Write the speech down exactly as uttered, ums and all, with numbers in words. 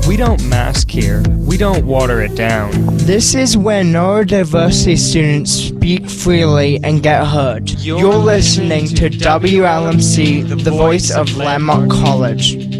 We don't mask here. We don't water it down. This is where neurodiversity students speak freely and get heard. You're, You're listening to W L M C, the voice of Landmark College.